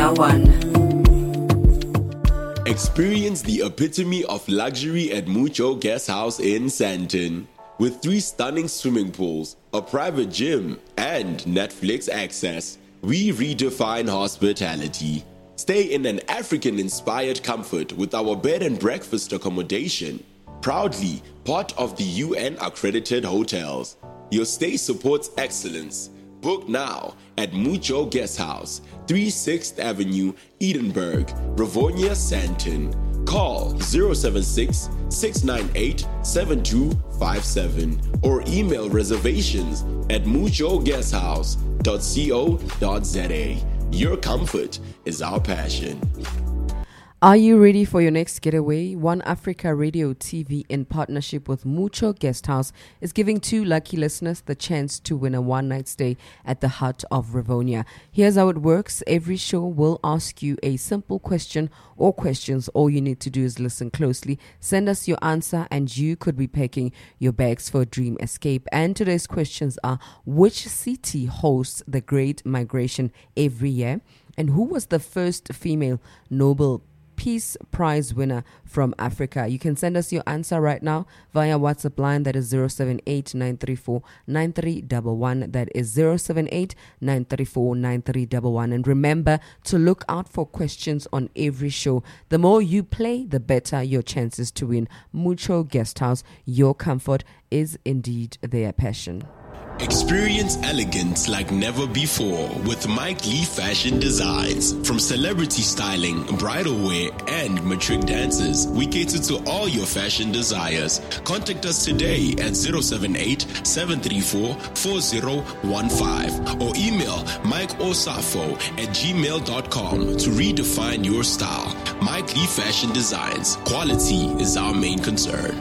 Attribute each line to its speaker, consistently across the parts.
Speaker 1: One.
Speaker 2: Experience the epitome of luxury at Mucho Guest House in Sandton. With 3 stunning swimming pools, a private gym, and Netflix access, we redefine hospitality. Stay in an African-inspired comfort with our bed and breakfast accommodation. Proudly part of the UN-accredited hotels. Your stay supports excellence. Book now at Mucho Guest House, 36th Avenue, Edinburgh, Rivonia, Sandton. Call 076-698-7257 or email reservations at muchoguesthouse.co.za. Your comfort is our passion.
Speaker 3: Are you ready for your next getaway? One Africa Radio TV, in partnership with Mucho Guest House, is giving 2 lucky listeners the chance to win a one-night stay at the heart of Rivonia. Here's how it works. Every show will ask you a simple question or questions. All you need to do is listen closely, send us your answer, and you could be packing your bags for a dream escape. And today's questions are: which city hosts the Great Migration every year? And who was the first female Nobel Peace Prize winner from Africa? You can send us your answer right now via WhatsApp line, that is 078-934-9311. That is 078-934-9311. And remember to look out for questions on every show. The more you play, the better your chances to win. Mucho Guest House, your comfort is indeed their passion.
Speaker 2: Experience elegance like never before with Mike Lee Fashion Designs. From celebrity styling, bridal wear, and matric dances, we cater to all your fashion desires. Contact us today at 078-734-4015 or email mikeosafo@gmail.com to redefine your style. Mike Lee Fashion Designs. Quality is our main concern.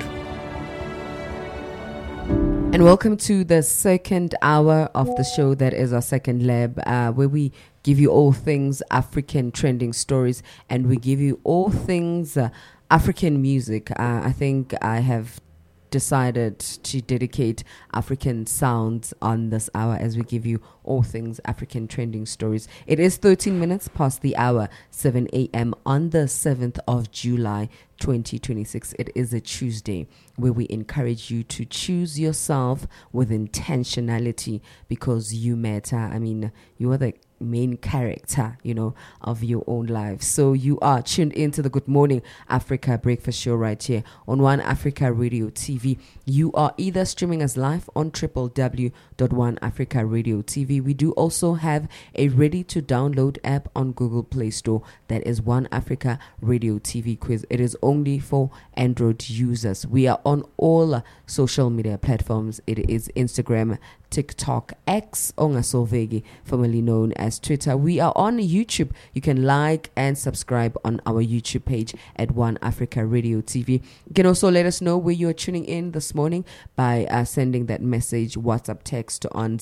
Speaker 3: And welcome to the second hour of the show. That is our second lab, where we give you all things African trending stories, and we give you all things African music. I think I have decided to dedicate African sounds on this hour as we give you all things African trending stories. It is 13 minutes past the hour, 7 a.m. on the 7th of July 2026. It is a Tuesday where we encourage you to choose yourself with intentionality, because you matter. I mean, you are the main character, of your own life. So you are tuned into the Good Morning Africa breakfast show right here on One Africa Radio TV. You are either streaming us live on www.oneafricaradio.tv. We do also have a ready to download app on Google Play Store. That is One Africa Radio TV Quiz. It is only for Android users. We are on all social media platforms. It is Instagram, TikTok, X, Ongasolvegi, formerly known as Twitter. We are on YouTube. You can like and subscribe on our YouTube page at One Africa Radio TV. You can also let us know where you are tuning in this morning by sending that message, WhatsApp text on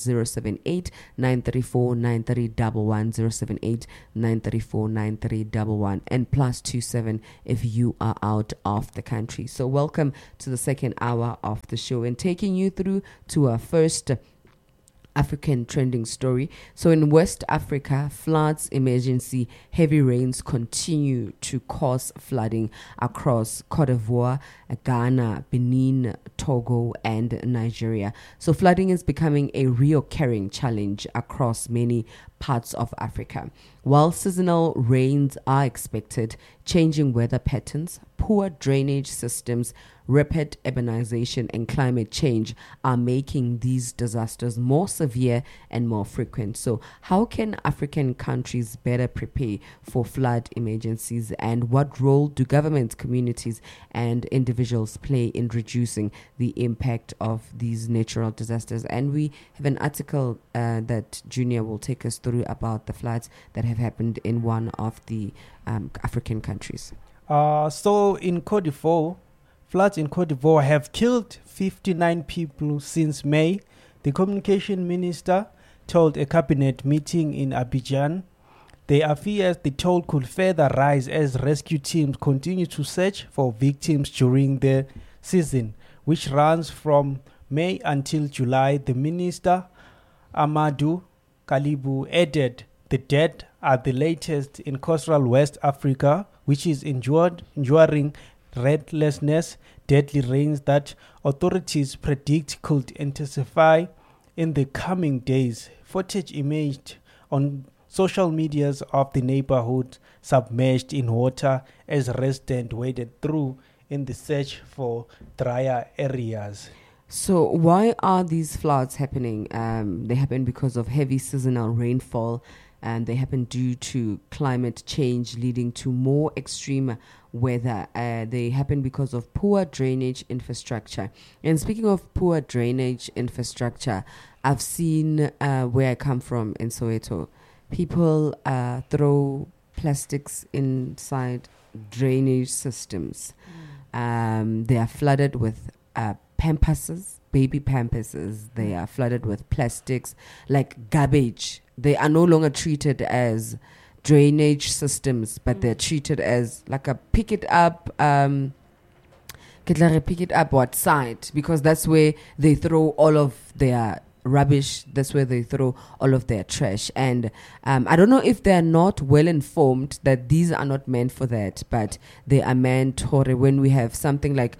Speaker 3: 078-934-9311, 078-934-9311, and +27 if you are out of the country. So welcome to the second hour of the show, and taking you through to our first African trending story. So in West Africa, floods emergency. Heavy rains continue to cause flooding across Cote d'Ivoire, Ghana, Benin, Togo, and Nigeria. So flooding is becoming a recurring challenge across many parts of Africa. While seasonal rains are expected, changing weather patterns, poor drainage systems, rapid urbanization, and climate change are making these disasters more severe and more frequent. So how can African countries better prepare for flood emergencies, and what role do governments, communities, and individuals play in reducing the impact of these natural disasters? And we have an article that Junior will take us through about the floods that have happened in one of the African countries.
Speaker 4: So in Cote d'Ivoire, floods in Cote d'Ivoire have killed 59 people since May. The communication minister told a cabinet meeting in Abidjan. There are fears the toll could further rise as rescue teams continue to search for victims during the season, which runs from May until July. The minister, Amadou Kalibu, added the dead are the latest in coastal West Africa, which is enduring restlessness, deadly rains that authorities predict could intensify in the coming days. Footage emerged on social medias of the neighborhood submerged in water as residents waded through in the search for drier areas.
Speaker 3: So why are these floods happening? They happen because of heavy seasonal rainfall, and they happen due to climate change leading to more extreme weather. They happen because of poor drainage infrastructure. And speaking of poor drainage infrastructure, I've seen where I come from in Soweto, people throw plastics inside drainage systems. They are flooded with pamperses, baby pamperses. They are flooded with plastics like garbage. They are no longer treated as drainage systems, but they're treated as like a pick it up what side, because that's where they throw all of their rubbish. That's where they throw all of their trash. And I don't know if they're not well informed that these are not meant for that, but they are meant for when we have something like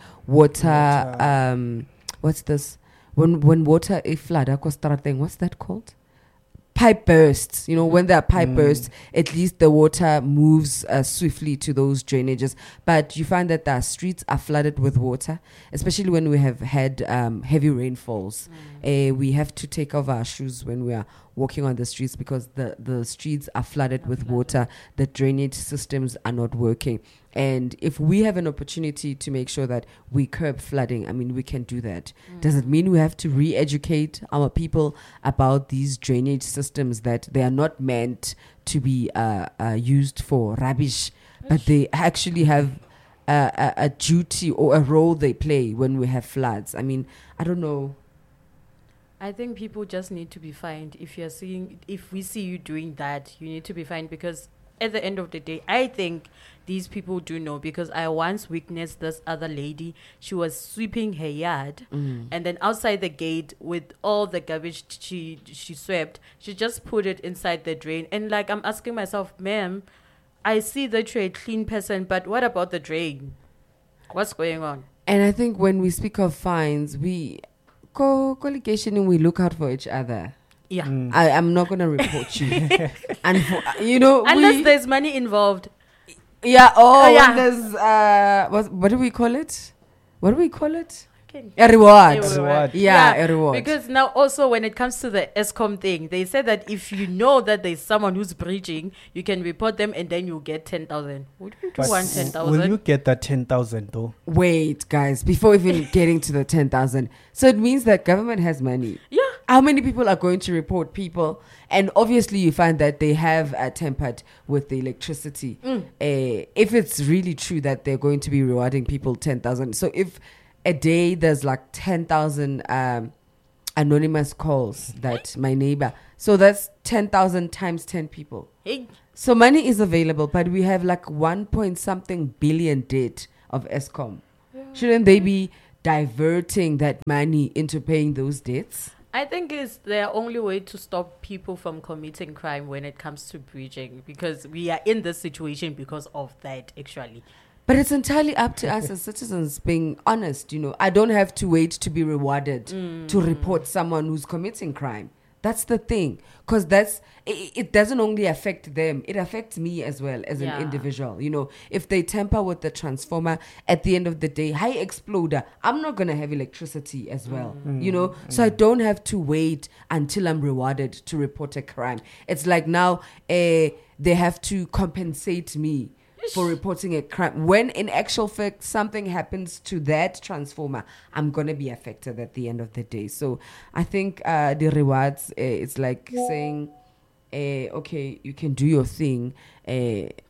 Speaker 3: water. What's this? When water is flood, what's that called? Pipe bursts. You know, when there are pipe bursts, at least the water moves swiftly to those drainages. But you find that the streets are flooded with water, especially when we have had heavy rainfalls. We have to take off our shoes when we are walking on the streets because the streets are flooded with water. The drainage systems are not working. And if we have an opportunity to make sure that we curb flooding, I mean, we can do that. Does it mean we have to re-educate our people about these drainage systems, that they are not meant to be used for rubbish, but they actually have a duty or a role they play when we have floods? I mean, I don't know.
Speaker 1: I think people just need to be fined. If we see you doing that, you need to be fined, because at the end of the day, I think these people do know, because I once witnessed this other lady. She was sweeping her yard, and then outside the gate with all the garbage she swept, she just put it inside the drain. And like, I'm asking myself, ma'am, I see that you're a clean person, but what about the drain? What's going on?
Speaker 3: And I think when we speak of fines, we collocation and we look out for each other.
Speaker 1: Yeah.
Speaker 3: I'm not going to report you. And, unless
Speaker 1: there's money involved.
Speaker 3: Yeah. Oh,
Speaker 1: yeah.
Speaker 3: When there's, what do we call it? What do we call it?
Speaker 1: Okay.
Speaker 3: A reward.
Speaker 1: Yeah,
Speaker 3: a reward.
Speaker 1: Because now also when it comes to the ESCOM thing, they said that if you know that there's someone who's breaching, you can report them and then you get 10,000. Would you want 10,000?
Speaker 4: Will you get that 10,000 though?
Speaker 3: Wait, guys, before even getting to the 10,000. So it means that government has money.
Speaker 1: Yeah.
Speaker 3: How many people are going to report people? And obviously you find that they have tampered with the electricity. If it's really true that they're going to be rewarding people 10,000. So if a day there's like 10,000 anonymous calls that my neighbor, so that's 10,000 times 10 people.
Speaker 1: Hey.
Speaker 3: So money is available, but we have like 1 billion debt of ESCOM. Shouldn't they be diverting that money into paying those debts?
Speaker 1: I think it's the only way to stop people from committing crime when it comes to breaching, because we are in this situation because of that, actually.
Speaker 3: But it's entirely up to us as citizens being honest. I don't have to wait to be rewarded to report someone who's committing crime. That's the thing. Because it doesn't only affect them. It affects me as well as an individual. If they tamper with the transformer, at the end of the day, high exploder, I'm not going to have electricity as well. So I don't have to wait until I'm rewarded to report a crime. It's like now they have to compensate me for reporting a crime, when in actual fact something happens to that transformer, I'm gonna be affected at the end of the day. So I think the rewards, it's like saying, okay, you can do your thing. It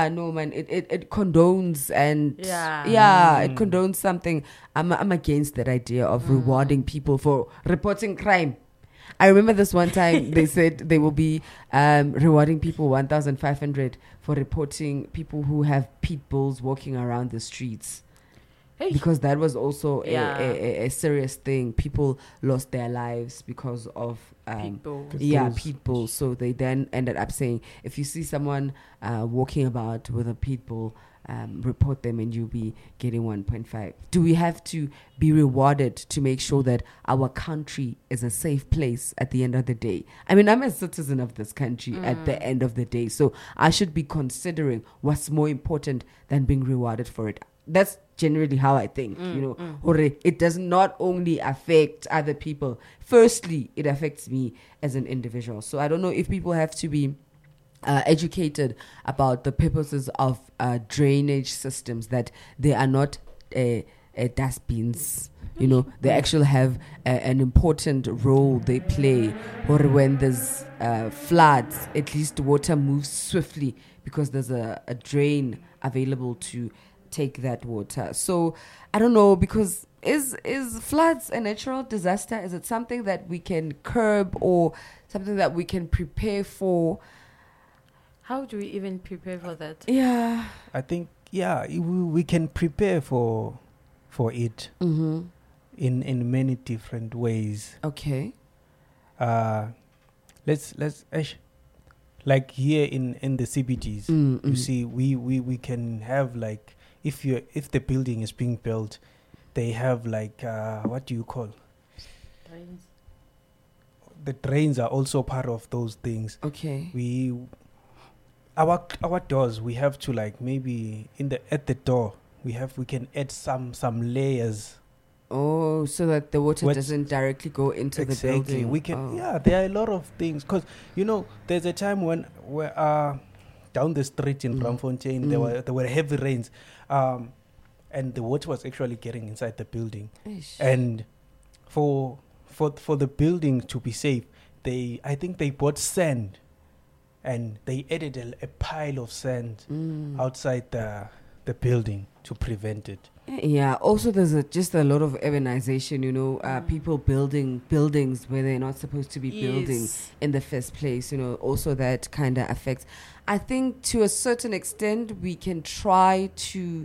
Speaker 3: condones and it condones something. I'm against that idea of rewarding people for reporting crime. I remember this one time they said they will be rewarding people 1,500 for reporting people who have pit bulls walking around the streets.
Speaker 1: Hey.
Speaker 3: because that was also
Speaker 1: Yeah.
Speaker 3: a serious thing. People lost their lives because of
Speaker 1: People.
Speaker 3: yeah,
Speaker 4: Those-
Speaker 3: pit bull. So they then ended up saying, if you see someone walking about with a pit bull, report them and you'll be getting 1.5. Do we have to be rewarded to make sure that our country is a safe place at the end of the day? I mean, I'm a citizen of this country at the end of the day, so I should be considering what's more important than being rewarded for it. That's generally how I think, you know. Hore, it does not only affect other people. Firstly, it affects me as an individual. So I don't know if people have to be educated about the purposes of drainage systems, that they are not dustbins. You know, they actually have an important role they play. Or when there's floods, at least the water moves swiftly because there's a drain available to take that water. So I don't know, because is floods a natural disaster? Is it something that we can curb or something that we can prepare for?
Speaker 1: How do we even prepare for that?
Speaker 3: Yeah.
Speaker 4: I think we can prepare for it
Speaker 3: Mm-hmm.
Speaker 4: in many different ways.
Speaker 3: Okay.
Speaker 4: Let's like here in the CBDs, you see, we can have, like, if the building is being built, they have like what do you call, the drains are also part of those things.
Speaker 3: Okay.
Speaker 4: Our doors, we have to, like, maybe at the door we can add some layers.
Speaker 3: Oh, so that the water
Speaker 4: What-
Speaker 3: doesn't directly go into the
Speaker 4: Exactly.
Speaker 3: building.
Speaker 4: We can.
Speaker 3: Oh.
Speaker 4: Yeah, there are a lot of things, because there's a time when down the street in Braamfontein there were heavy rains, and the water was actually getting inside the building.
Speaker 3: Ish.
Speaker 4: And for the building to be safe, I think they bought sand, and they added a pile of sand outside the building to prevent it.
Speaker 3: Yeah. Also, there's just a lot of urbanization. You know, people building buildings where they're not supposed to be building
Speaker 1: Yes.
Speaker 3: in the first place. You know, also that kind of affects. I think to a certain extent we can try to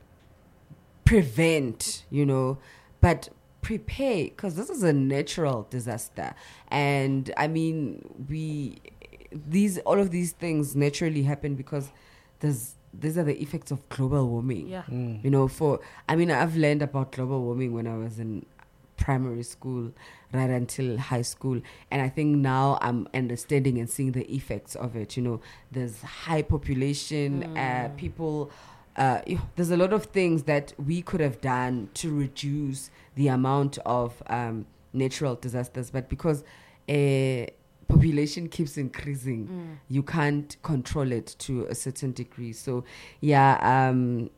Speaker 3: prevent. You know, but prepare, because this is a natural disaster, and I mean all of these things naturally happen because these are the effects of global warming.
Speaker 1: Yeah.
Speaker 3: You know, I've learned about global warming when I was in primary school right until high school, and I think now I'm understanding and seeing the effects of it. You know, there's high population, people, there's a lot of things that we could have done to reduce the amount of natural disasters, but because population keeps increasing, you can't control it to a certain degree. So yeah,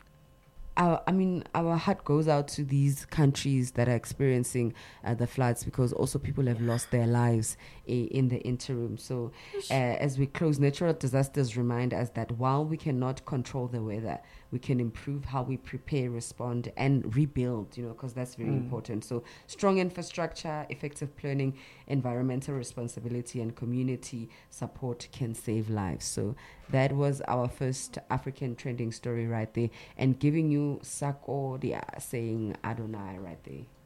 Speaker 3: our heart goes out to these countries that are experiencing the floods, because also people have lost their lives in the interim. So as we close, natural disasters remind us that while we cannot control the weather, we can improve how we prepare, respond, and rebuild, you know, because that's very important. So strong infrastructure, effective planning, environmental responsibility, and community support can save lives. So that was our first African trending story right there, and giving you Sako, they are saying Adonai right there.